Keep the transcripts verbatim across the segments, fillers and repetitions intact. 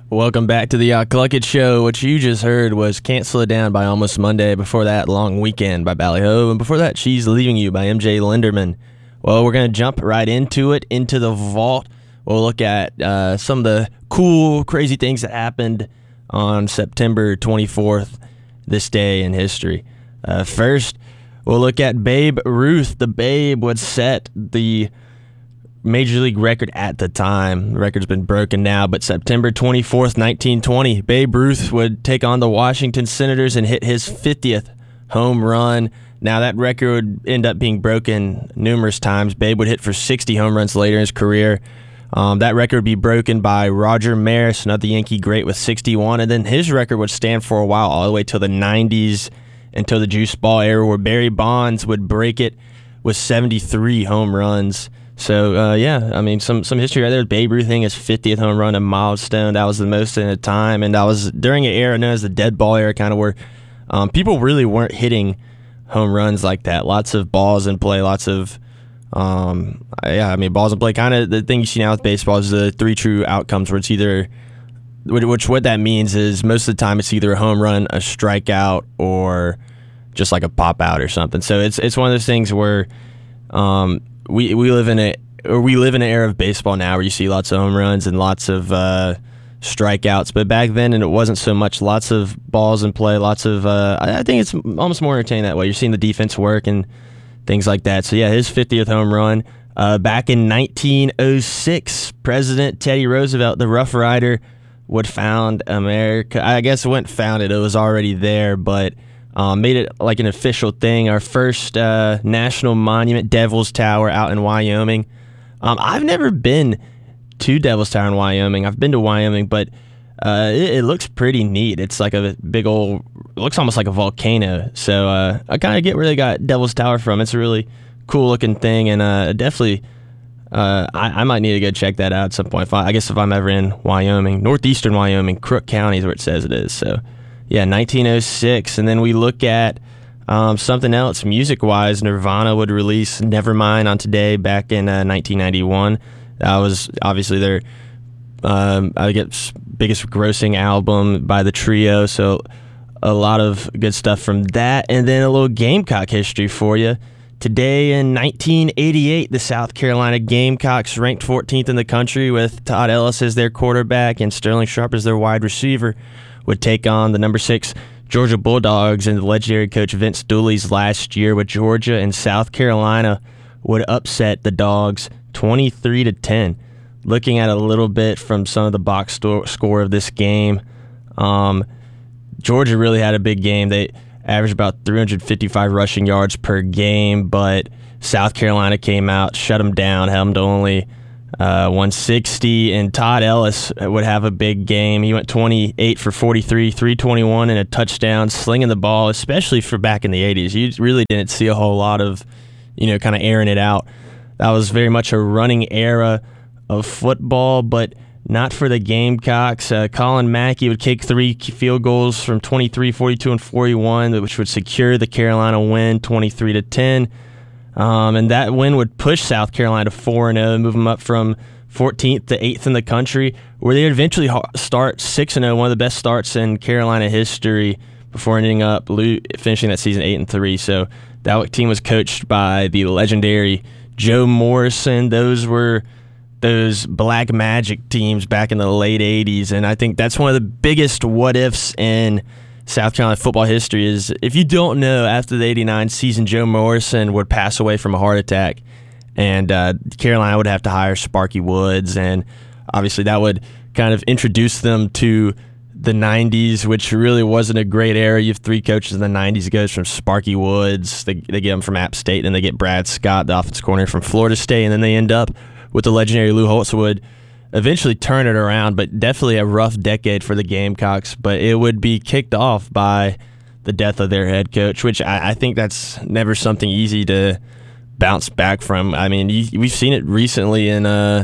Welcome back to the Yacht Cluckett Show. What you just heard was Can't Slow Down by Almost Monday. Before that, Long Weekend by Ballyho. And before that, She's Leaving You by M J Linderman. Well, we're going to jump right into it, into the vault. We'll look at uh, some of the cool, crazy things that happened on September twenty-fourth, this day in history. Uh, first, we'll look at Babe Ruth. The Babe would set the Major League record at the time. The record's been broken now, but September twenty-fourth, nineteen twenty, Babe Ruth would take on the Washington Senators and hit his fiftieth home run. Now, that record would end up being broken numerous times. Babe would hit for sixty home runs later in his career. Um, that record would be broken by Roger Maris, another Yankee great, with sixty-one, and then his record would stand for a while, all the way till the nineties, until the juice ball era, where Barry Bonds would break it with seventy-three home runs. So, uh, yeah, I mean, some some history right there. Babe Ruth hitting his fiftieth home run, a milestone. That was the most in a time, and that was during an era known as the dead ball era, kind of where um, people really weren't hitting home runs like that. Lots of balls in play, lots of, um, yeah, I mean, balls in play. Kind of the thing you see now with baseball is the three true outcomes, where it's either, which what that means is most of the time it's either a home run, a strikeout, or just like a pop out or something. So it's it's one of those things where, um, We we live in a or we live in an era of baseball now where you see lots of home runs and lots of uh, strikeouts. But back then, and it wasn't so much. Lots of balls in play. Lots of uh, I, I think it's almost more entertaining that way. You're seeing the defense work and things like that. So yeah, his fiftieth home run uh, back in nineteen oh six. President Teddy Roosevelt, the Rough Rider, would found America. I guess it wasn't founded. It was already there, but. Um, made it like an official thing. Our first uh, national monument, Devil's Tower, out in Wyoming. Um, I've never been to Devil's Tower in Wyoming. I've been to Wyoming, but uh, it, it looks pretty neat. It's like a big old, it looks almost like a volcano. So uh, I kind of get where they got Devil's Tower from. It's a really cool looking thing, and uh, definitely uh, I, I might need to go check that out at some point. If I, I guess if I'm ever in Wyoming, northeastern Wyoming, Crook County is where it says it is. So. Yeah, nineteen oh six, and then we look at um, something else music-wise. Nirvana would release Nevermind on Today back in uh, nineteen ninety-one. That was obviously their, um, I guess, biggest grossing album by the trio, so a lot of good stuff from that. And then a little Gamecock history for you. Today in nineteen eighty-eight, the South Carolina Gamecocks ranked fourteenth in the country with Todd Ellis as their quarterback and Sterling Sharp as their wide receiver, would take on the number six Georgia Bulldogs and the legendary coach Vince Dooley's last year with Georgia, and South Carolina would upset the Dogs twenty-three to ten. Looking at a little bit from some of the box sto- score of this game, um, Georgia really had a big game. They averaged about three hundred fifty-five rushing yards per game, but South Carolina came out, shut them down, held them to only Uh, one sixty, and Todd Ellis would have a big game. He went twenty-eight for forty-three, three twenty-one, and a touchdown, slinging the ball, especially for back in the eighties. You really didn't see a whole lot of, you know, kind of airing it out. That was very much a running era of football, but not for the Gamecocks. Uh, Colin Mackey would kick three field goals from twenty-three, forty-two, and forty-one, which would secure the Carolina win twenty-three to ten. Um, and that win would push South Carolina to four and oh, move them up from fourteenth to eighth in the country, where they would eventually start six and oh, one of the best starts in Carolina history, before ending up lo- finishing that season eight and three. So that team was coached by the legendary Joe Morrison. Those were those Black Magic teams back in the late eighties, and I think that's one of the biggest what-ifs in South Carolina football history. Is if you don't know, after the eighty-nine season, Joe Morrison would pass away from a heart attack, and uh, Carolina would have to hire Sparky Woods, and obviously that would kind of introduce them to the nineties, which really wasn't a great era. You have three coaches in the nineties. It goes from Sparky Woods, they, they get him from App State, and they get Brad Scott, the offensive coordinator from Florida State, and then they end up with the legendary Lou Holtz, who would eventually turn it around, but definitely a rough decade for the Gamecocks. But it would be kicked off by the death of their head coach, which I, I think that's never something easy to bounce back from. I mean, you, we've seen it recently in, uh,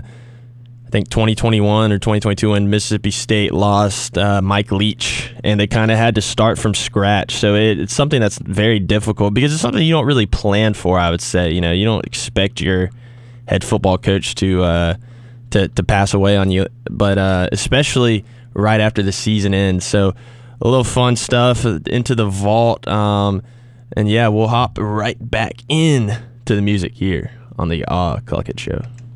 I think, twenty twenty-one or twenty twenty-two when Mississippi State lost uh, Mike Leach, and they kind of had to start from scratch. So it, it's something that's very difficult because it's something you don't really plan for, I would say. You know, you don't expect your head football coach to uh, to, to pass away on you, but uh, especially right after the season ends. So a little fun stuff into the vault. Um, and yeah, we'll hop right back in to the music here on the Aw Cluckett Show.